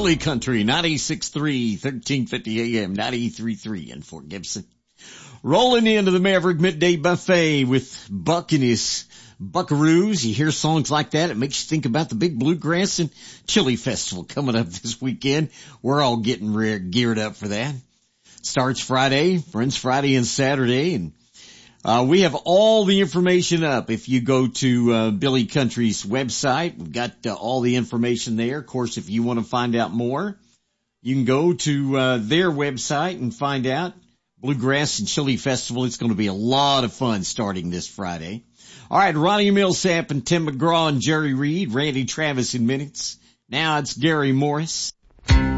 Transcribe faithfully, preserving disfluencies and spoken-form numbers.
Billy Country, ninety-six point three, thirteen fifty A M, ninety-three point three in Fort Gibson. Rolling into the Maverick Midday Buffet with Buck and his Buckaroos. You hear songs like that, it makes you think about the big Bluegrass and Chili Festival coming up this weekend. We're all getting re- geared up for that. Starts Friday, Friends Friday and Saturday, and uh we have all the information up. If you go to uh Billy Country's website, we've got uh, all the information there. Of course, if you want to find out more, you can go to uh their website and find out. Bluegrass and Chili Festival. It's going to be a lot of fun starting this Friday. All right, Ronnie Millsap and Tim McGraw and Jerry Reed, Randy Travis in minutes. Now it's Gary Morris.